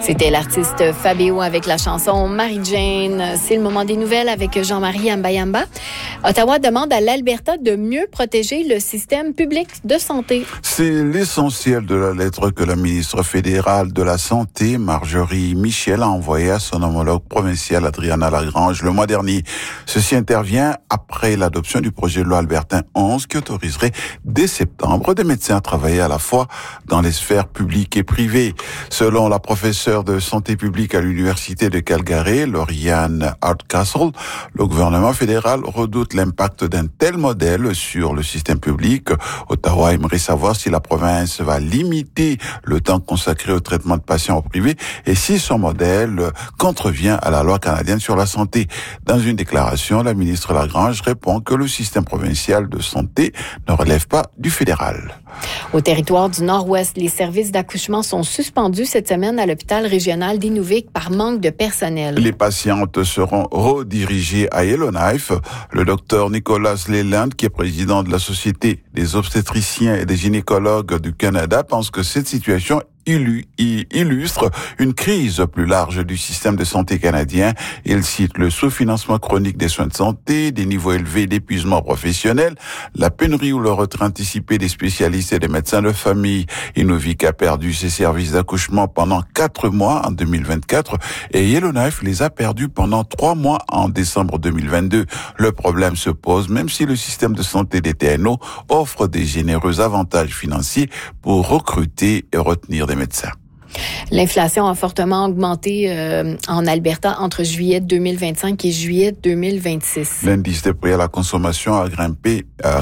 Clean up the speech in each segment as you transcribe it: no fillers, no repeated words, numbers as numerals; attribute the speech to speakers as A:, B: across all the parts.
A: C'était l'artiste Fabio avec la chanson Marie-Jane. C'est le moment des nouvelles avec Jean-Marie Ambayamba. Ottawa demande à l'Alberta de mieux protéger le système public de santé.
B: C'est l'essentiel de la lettre que la ministre fédérale de la Santé, Marjorie Michel, a envoyée à son homologue provincial Adriana Lagrange le mois dernier. Ceci intervient après l'adoption du projet de loi albertain 11 qui autoriserait dès septembre des médecins à travailler à la fois dans les sphères publiques et privées. Selon la professeure de santé publique à l'université de Calgary, Lauriane Hardcastle, le gouvernement fédéral redoute l'impact d'un tel modèle sur le système public. Ottawa aimerait savoir si la province va limiter le temps consacré au traitement de patients au privé et si son modèle contrevient à la loi canadienne sur la santé. Dans une déclaration, la ministre Lagrange répond que le système provincial de santé ne relève pas du fédéral.
A: Au territoire du Nord-Ouest, les services d'accouchement sont suspendus cette semaine à l'hôpital régional d'Inuvik par manque de personnel.
B: Les patientes seront redirigées à Yellowknife. Le docteur Nicolas Leland, qui est président de la Société des obstétriciens et des gynécologues du Canada, pense que cette situation illustre une crise plus large du système de santé canadien. Il cite le sous-financement chronique des soins de santé, des niveaux élevés d'épuisement professionnel, la pénurie ou le retrait anticipé des spécialistes et des médecins de famille. Inuvik a perdu ses services d'accouchement pendant 4 mois en 2024 et Yellowknife les a perdus pendant 3 mois en décembre 2022. Le problème se pose même si le système de santé des TNO offre des généreux avantages financiers pour recruter et retenir des médecins.
A: L'inflation a fortement augmenté en Alberta entre juillet 2025 et juillet 2026.
B: L'indice des prix à la consommation a grimpé à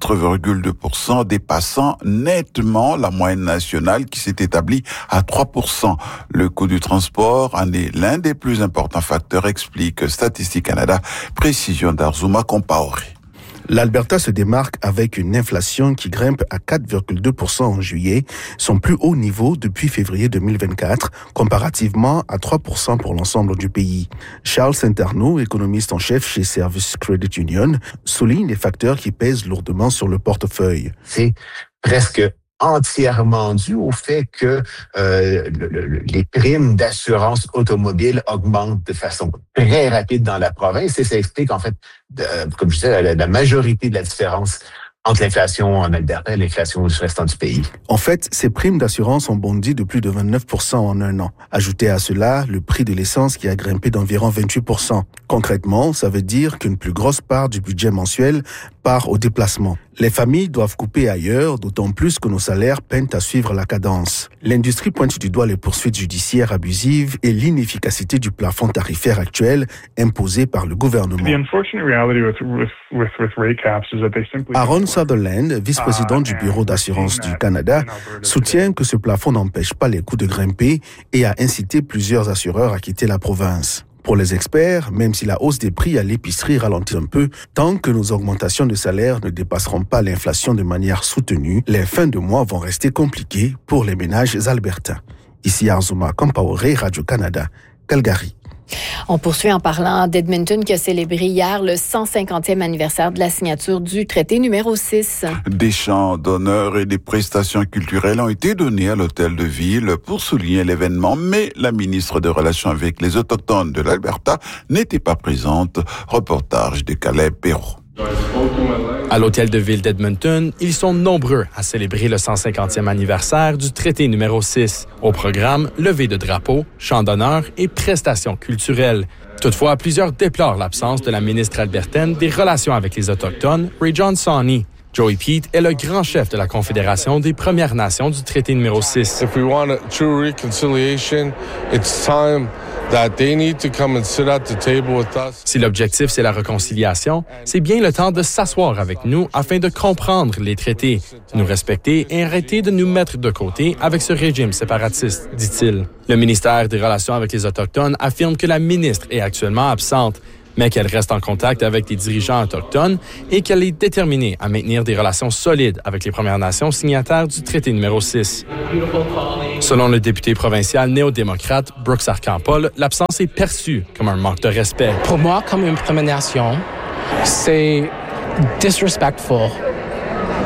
B: 4,2%, dépassant nettement la moyenne nationale qui s'est établie à 3%. Le coût du transport en est l'un des plus importants facteurs, explique Statistique Canada, précision d'Arzuma Compaoré.
C: L'Alberta se démarque avec une inflation qui grimpe à 4,2% en juillet, son plus haut niveau depuis février 2024, comparativement à 3% pour l'ensemble du pays. Charles Saint-Arnaud, économiste en chef chez Service Credit Union, souligne les facteurs qui pèsent lourdement sur le portefeuille.
D: C'est presque entièrement dû au fait que les primes d'assurance automobile augmentent de façon très rapide dans la province et ça explique en fait, comme je disais, la majorité de la différence entre l'inflation en Alberta et l'inflation du restant du pays.
C: En fait, ces primes d'assurance ont bondi de plus de 29% en un an. Ajoutez à cela le prix de l'essence qui a grimpé d'environ 28%. Concrètement, ça veut dire qu'une plus grosse part du budget mensuel part au déplacement. Les familles doivent couper ailleurs, d'autant plus que nos salaires peinent à suivre la cadence. L'industrie pointe du doigt les poursuites judiciaires abusives et l'inefficacité du plafond tarifaire actuel imposé par le gouvernement. Aaron Sutherland, vice-président du Bureau d'assurance du Canada, soutient que ce plafond n'empêche pas les coûts de grimper et a incité plusieurs assureurs à quitter la province. Pour les experts, même si la hausse des prix à l'épicerie ralentit un peu, tant que nos augmentations de salaire ne dépasseront pas l'inflation de manière soutenue, les fins de mois vont rester compliquées pour les ménages albertains. Ici Arzuma Compaoré, Radio-Canada, Calgary.
A: On poursuit en parlant d'Edmonton qui a célébré hier le 150e anniversaire de la signature du traité numéro 6.
B: Des chants d'honneur et des prestations culturelles ont été donnés à l'hôtel de ville pour souligner l'événement, mais la ministre des Relations avec les Autochtones de l'Alberta n'était pas présente. Reportage de Caleb Perrault.
E: À l'hôtel de ville d'Edmonton, ils sont nombreux à célébrer le 150e anniversaire du traité numéro 6. Au programme, levée de drapeau, chants d'honneur et prestations culturelles. Toutefois, plusieurs déplorent l'absence de la ministre albertaine des Relations avec les Autochtones, Ray-John Sawney. Joey Pete est le grand chef de la Confédération des Premières Nations du traité numéro 6.
F: If we want a true reconciliation, it's time that they need to come and sit at the table with us.
E: Si l'objectif c'est la réconciliation, c'est bien le temps de s'asseoir avec nous afin de comprendre les traités, nous respecter et arrêter de nous mettre de côté avec ce régime séparatiste, dit-il. Le ministère des Relations avec les Autochtones affirme que la ministre est actuellement absente, mais qu'elle reste en contact avec les dirigeants autochtones et qu'elle est déterminée à maintenir des relations solides avec les Premières Nations signataires du traité numéro 6. Selon le député provincial néo-démocrate Brooks Archambault, l'absence est perçue comme un manque de respect.
G: Pour moi, comme une Première Nation, c'est disrespectful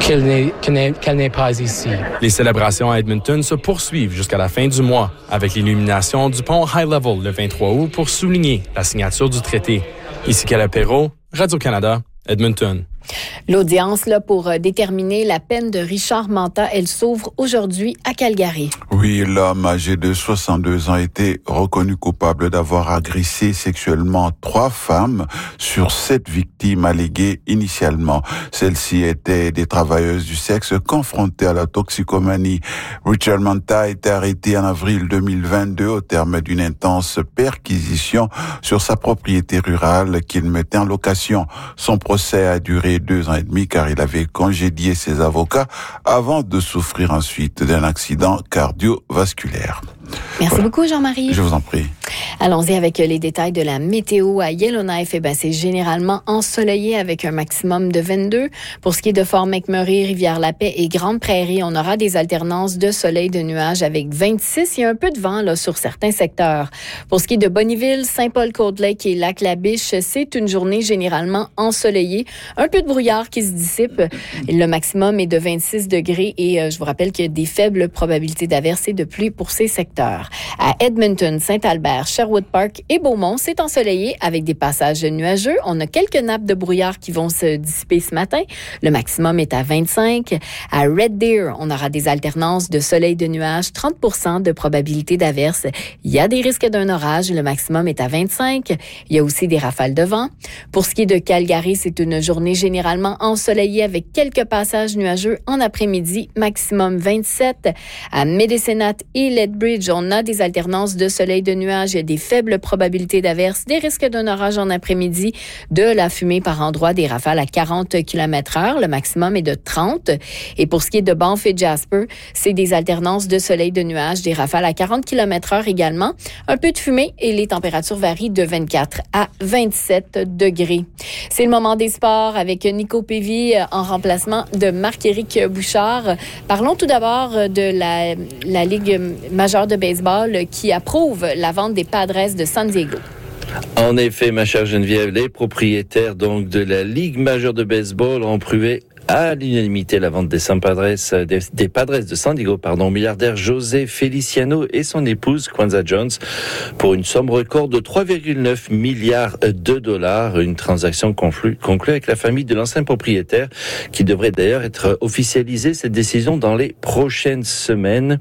G: qu'elle n'est pas ici.
E: Les célébrations à Edmonton se poursuivent jusqu'à la fin du mois, avec l'illumination du pont High Level le 23 août pour souligner la signature du traité. Ici Calais Perrault, Radio-Canada, Edmonton.
A: L'audience là, pour déterminer la peine de Richard Manta, elle s'ouvre aujourd'hui à Calgary.
B: Oui, l'homme âgé de 62 ans a été reconnu coupable d'avoir agressé sexuellement 3 femmes sur 7 victimes alléguées initialement. Celles-ci étaient des travailleuses du sexe confrontées à la toxicomanie. Richard Manta a été arrêté en avril 2022 au terme d'une intense perquisition sur sa propriété rurale qu'il mettait en location. Son procès a duré 2 ans et demi car il avait congédié ses avocats avant de souffrir ensuite d'un accident cardiovasculaire.
A: Merci beaucoup, Jean-Marie.
B: Je vous en prie.
A: Allons-y avec les détails de la météo à Yellowknife. C'est généralement ensoleillé avec un maximum de 22. Pour ce qui est de Fort McMurray, Rivière-la-Paix et Grande-Prairie, on aura des alternances de soleil, de nuages avec 26. Il y a un peu de vent là, sur certains secteurs. Pour ce qui est de Bonnyville, Saint-Paul-Côte-Lake et Lac-la-Biche, c'est une journée généralement ensoleillée. Un peu de brouillard qui se dissipe. Le maximum est de 26 degrés et je vous rappelle qu'il y a des faibles probabilités d'averses et de pluie pour ces secteurs. À Edmonton, Saint-Albert, Sherwood Park et Beaumont, c'est ensoleillé avec des passages nuageux. On a quelques nappes de brouillard qui vont se dissiper ce matin. Le maximum est à 25. À Red Deer, on aura des alternances de soleil, de nuages, 30% de probabilité d'averse. Il y a des risques d'un orage. Le maximum est à 25. Il y a aussi des rafales de vent. Pour ce qui est de Calgary, c'est une journée généralement ensoleillée avec quelques passages nuageux en après-midi, maximum 27. À Medicine Hat et Lethbridge, on a des alternances de soleil, de nuages, des faibles probabilités d'averse, des risques d'un orage en après-midi, de la fumée par endroits, des rafales à 40 km/h. Le maximum est de 30. Et pour ce qui est de Banff et Jasper, c'est des alternances de soleil, de nuages, des rafales à 40 km/h également. Un peu de fumée et les températures varient de 24 à 27 degrés. C'est le moment des sports avec Nico Pévy en remplacement de Marc-Éric Bouchard. Parlons tout d'abord de la Ligue majeure de baseball qui approuve la vente des Padres de San Diego.
H: En effet, ma chère Geneviève, les propriétaires donc de la Ligue majeure de baseball ont approuvé à l'unanimité la vente des Padres de San Diego, milliardaire José Feliciano et son épouse Kwanza Jones pour une somme record de 3,9 milliards de dollars. Une transaction conclue avec la famille de l'ancien propriétaire qui devrait d'ailleurs être officialisée cette décision dans les prochaines semaines.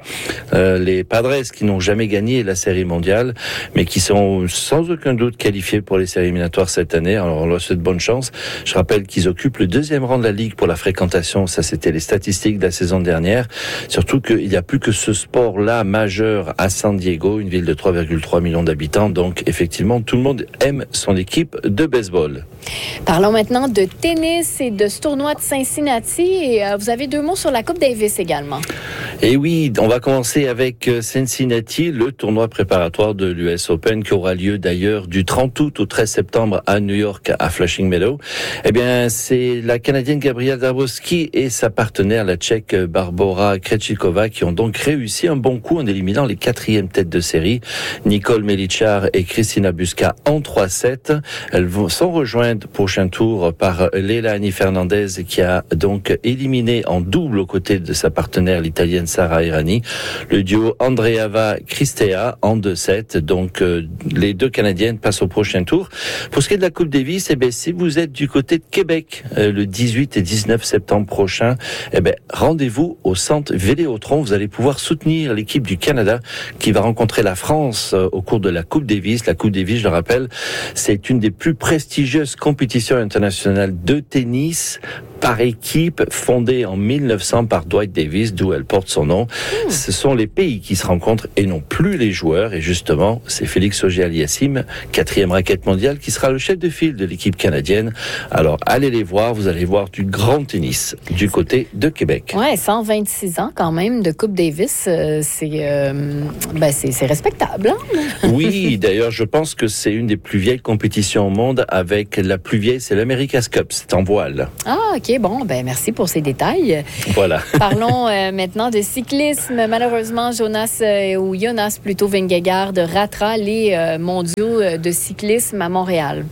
H: Les Padres qui n'ont jamais gagné la série mondiale mais qui sont sans aucun doute qualifiés pour les séries éliminatoires cette année. Alors on leur souhaite bonne chance. Je rappelle qu'ils occupent le 2e rang de la Ligue pour la fréquentation, ça c'était les statistiques de la saison dernière. Surtout qu'il n'y a plus que ce sport-là majeur à San Diego, une ville de 3,3 millions d'habitants. Donc effectivement, tout le monde aime son équipe de baseball.
A: Parlons maintenant de tennis et de ce tournoi de Cincinnati. Et vous avez 2 mots sur la Coupe Davis également.
H: Et oui, on va commencer avec Cincinnati, le tournoi préparatoire de l'US Open qui aura lieu d'ailleurs du 30 août au 13 septembre à New York, à Flushing Meadow. Eh bien, c'est la Canadienne Gabriela Dabrowski et sa partenaire, la Tchèque Barbora Krejcikova, qui ont donc réussi un bon coup en éliminant les 4e têtes de série, Nicole Melichar et Kristina Buska en 3-7. Elles sont rejointes au prochain tour par Leilani Fernandez qui a donc éliminé en double aux côtés de sa partenaire, l'Italienne Sara Errani, le duo Andreeva Cristea en 2-7. Donc les 2 Canadiennes passent au prochain tour. Pour ce qui est de la Coupe Davis, si vous êtes du côté de Québec le 18 et 19 septembre prochain, rendez-vous au centre Vidéotron. Vous allez pouvoir soutenir l'équipe du Canada qui va rencontrer la France au cours de la Coupe Davis. La Coupe Davis, je le rappelle, c'est une des plus prestigieuses compétitions internationales de tennis par équipe, fondée en 1900 par Dwight Davis, d'où elle porte son nom. Ce sont les pays qui se rencontrent et non plus les joueurs. Et justement, c'est Félix Auger-Aliassime, 4e raquette mondiale, qui sera le chef de file de l'équipe canadienne. Alors, allez les voir, vous allez voir du grand tennis du côté de Québec.
A: Ouais, 126 ans quand même de Coupe Davis, c'est respectable. Hein?
H: Oui, d'ailleurs, je pense que c'est une des plus vieilles compétitions au monde. Avec la plus vieille, c'est l'America's Cup, c'est en voile.
A: Ah, OK. Bon, merci pour ces détails.
H: Voilà.
A: Parlons maintenant de cyclisme. Malheureusement, Jonas Vingegaard ratera les mondiaux de cyclisme à Montréal.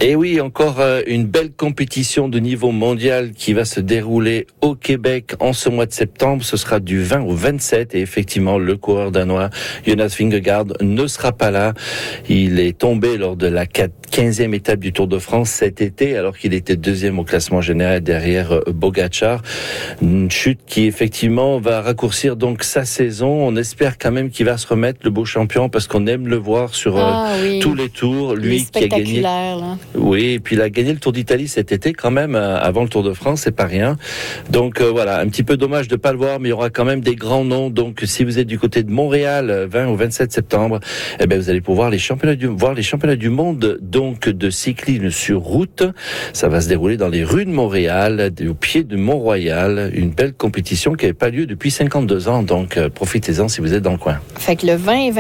H: Et oui, encore une belle compétition de niveau mondial qui va se dérouler au Québec en ce mois de septembre. Ce sera du 20 au 27 et effectivement, le coureur danois Jonas Vingegaard ne sera pas là. Il est tombé lors de la 15e étape du Tour de France cet été alors qu'il était deuxième au classement général derrière Pogačar. Une chute qui effectivement va raccourcir donc sa saison. On espère quand même qu'il va se remettre, le beau champion, parce qu'on aime le voir sur tous les tours. Lui qui a gagné.
A: Là.
H: Oui, et puis il a gagné le Tour d'Italie cet été quand même, avant le Tour de France, c'est pas rien. Donc voilà, un petit peu dommage de pas le voir, mais il y aura quand même des grands noms. Donc si vous êtes du côté de Montréal, 20 au 27 septembre, eh ben vous allez pouvoir voir les championnats du monde donc de cyclisme sur route. Ça va se dérouler dans les rues de Montréal, au pied de Mont-Royal, une belle compétition qui n'avait pas lieu depuis 52 ans. Donc profitez-en si vous êtes dans le coin.
A: Fait que le 20 et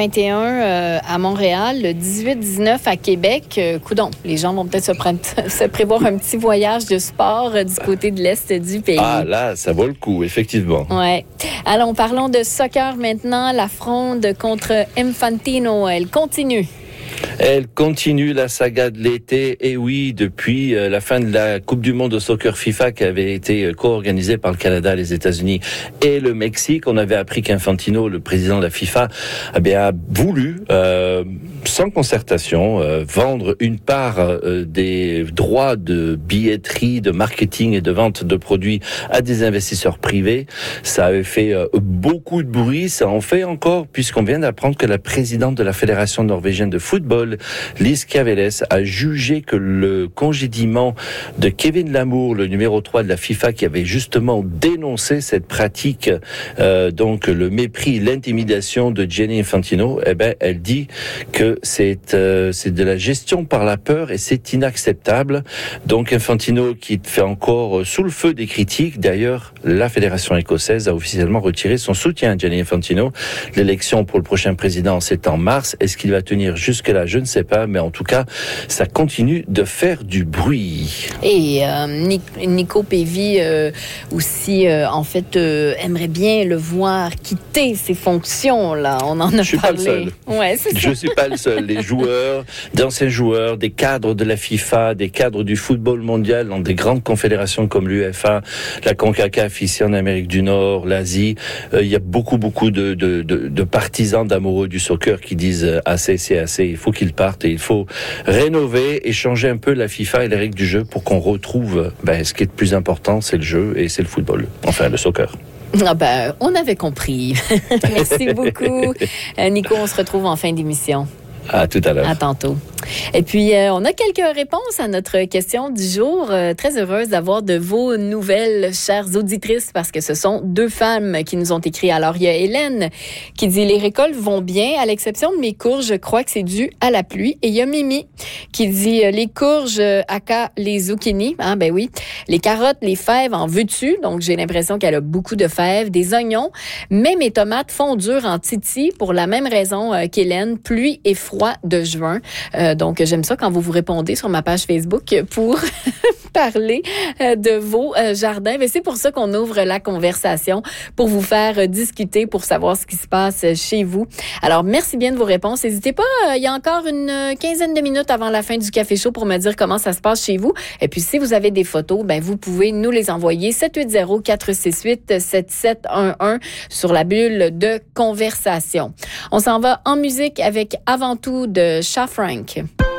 A: 21 à Montréal, le 18-19 à Québec, coudonc, les gens vont peut-être se prévoir un petit voyage de sport du côté de l'Est du pays.
H: Ah là, ça vaut le coup, effectivement.
A: Ouais. Alors, parlons de soccer maintenant. La fronde contre Infantino, elle continue.
H: Elle continue la saga de l'été, et oui, depuis la fin de la Coupe du Monde de soccer FIFA qui avait été co-organisée par le Canada, les États-Unis et le Mexique. On avait appris qu'Infantino, le président de la FIFA, a voulu, sans concertation, vendre une part des droits de billetterie, de marketing et de vente de produits à des investisseurs privés. Ça avait fait beaucoup de bruit, ça en fait encore, puisqu'on vient d'apprendre que la présidente de la Fédération norvégienne de football, Lise Kaveles, a jugé que le congédiement de Kevin Lamour, le numéro 3 de la FIFA, qui avait justement dénoncé cette pratique, donc le mépris, l'intimidation de Gianni Infantino, elle dit que c'est de la gestion par la peur et c'est inacceptable. Donc Infantino qui fait encore sous le feu des critiques. D'ailleurs, la Fédération écossaise a officiellement retiré son soutien à Gianni Infantino. L'élection pour le prochain président, c'est en mars. Est-ce qu'il va tenir jusque-là? Je ne sais pas, mais en tout cas, ça continue de faire du bruit.
A: Et Nico Pévy aussi, en fait, aimerait bien le voir quitter ses fonctions. Là, on en a parlé.
H: Je suis pas le seul.
A: Ouais, c'est ça.
H: Je suis pas le seul. Les joueurs, d'anciens joueurs, des cadres de la FIFA, des cadres du football mondial dans des grandes confédérations comme l'UEFA, la CONCACAF ici en Amérique du Nord, l'Asie. Il y a beaucoup de partisans, d'amoureux du soccer qui disent assez, c'est assez. Il faut qu'ils partent et il faut rénover et changer un peu la FIFA et les règles du jeu pour qu'on retrouve ce qui est le plus important, c'est le jeu et c'est le football. Enfin, le soccer.
A: Ah on avait compris. Merci beaucoup. Nico, on se retrouve en fin d'émission.
H: À tout à l'heure.
A: À tantôt. Et puis, on a quelques réponses à notre question du jour. Très heureuse d'avoir de vos nouvelles, chères auditrices, parce que ce sont deux femmes qui nous ont écrit. Alors, il y a Hélène qui dit « Les récoltes vont bien, à l'exception de mes courges, je crois que c'est dû à la pluie. » Et il y a Mimi qui dit « Les courges, aka les zucchini. » Ah, ben oui. Les carottes, les fèves, en veux-tu? Donc, j'ai l'impression qu'elle a beaucoup de fèves. Des oignons. Mais mes tomates fondurent en titi pour la même raison qu'Hélène. Pluie et froid de juin. Donc, j'aime ça quand vous répondez sur ma page Facebook pour parler de vos jardins. Mais c'est pour ça qu'on ouvre la conversation, pour vous faire discuter, pour savoir ce qui se passe chez vous. Alors, merci bien de vos réponses. N'hésitez pas, il y a encore une quinzaine de minutes avant la fin du Café Chaud pour me dire comment ça se passe chez vous. Et puis, si vous avez des photos, vous pouvez nous les envoyer 780-468-7711 sur la bulle de conversation. On s'en va en musique avec Avant tout de Cha Frank.